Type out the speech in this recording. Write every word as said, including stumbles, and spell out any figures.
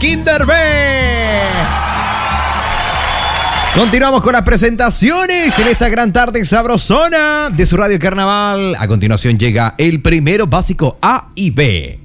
Kinder B. Continuamos con las presentaciones en esta gran tarde sabrosona de su Radio Carnaval. A continuación llega el primero básico A y B.